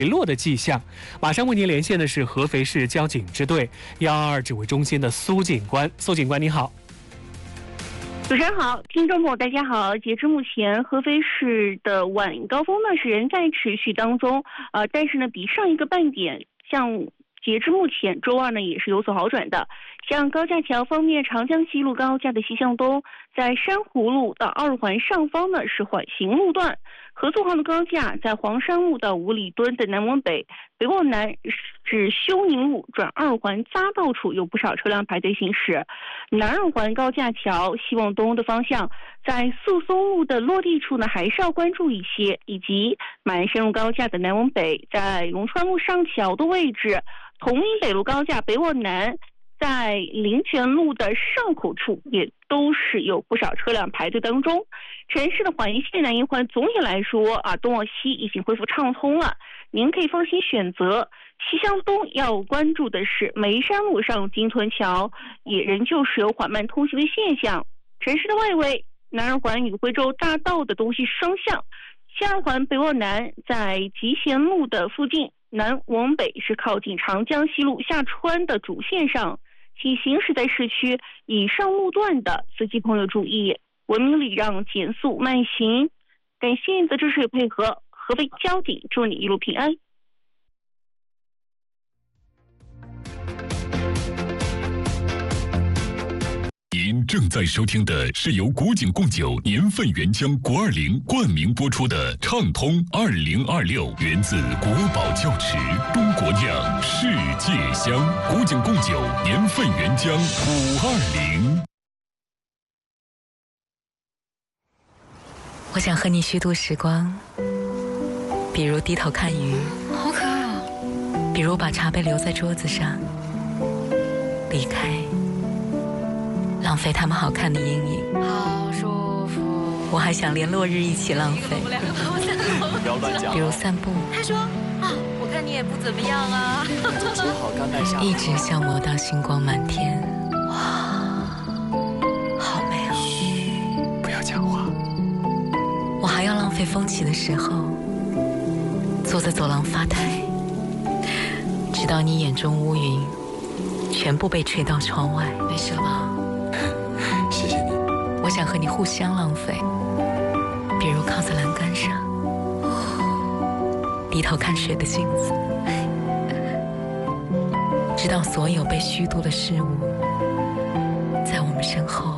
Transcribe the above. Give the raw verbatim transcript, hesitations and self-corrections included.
落的迹象。马上为您连线的是合肥市交警支队幺二二指挥中心的苏警官。苏警官，你好。 主持人好，听众朋友大家好。截至目前，合肥市的晚高峰呢是仍在持续当中，呃，但是呢，比上一个半点，像截至目前周二呢也是有所好转的。像高架桥方面，长江西路高架的西向东，在珊瑚路到二环上方呢是缓行路段；合作号的高架在黄山路到五里墩的南往北，北往南至休宁路转二环匝道处有不少车辆排队行驶。南二环高架桥西往东的方向，在宿松路的落地处呢还是要关注一些，以及马鞍山路高架的南往北，在龙川路上桥的位置，铜陵北路高架北往南，在灵泉路的上口处也都是有不少车辆排队当中。城市的环线南一环总体来说啊，东往西已经恢复畅通了，您可以放心选择。西向东要关注的是眉山路上金屯桥，也仍旧是有缓慢通行的现象。城市的外围，南二环与徽州大道的东西双向，西二环北往南在集贤路的附近，南往北是靠近长江西路下川的主线上，请行驶在市区以上路段的司机朋友注意，文明礼让，减速慢行。感谢您的支持与配合，合肥交警祝你一路平安。 您正在收听的是由古井贡酒年份原浆国二零冠名播出的畅通二零二六，源自国宝窖池，中国酿，世界香。古井贡酒年份原浆五二零。 我想和你虚度时光，比如低头看鱼， 好可爱哦； 比如把茶杯留在桌子上，离开，浪费他们好看的阴影。 好舒服。 我还想连落日一起浪费， 不要乱讲。 比如散步。 他说啊，我看你也不怎么样啊。 做好甘拜下一直消磨到星光满天。哇，好美哦！ 嘘，不要讲话。 我还要浪费风起的时候，坐在走廊发呆，直到你眼中乌云全部被吹到窗外。没事了吧？ 谢谢你。 我想和你互相浪费，比如靠在栏杆上，低头看水的镜子，直到所有被虚度的事物在我们身后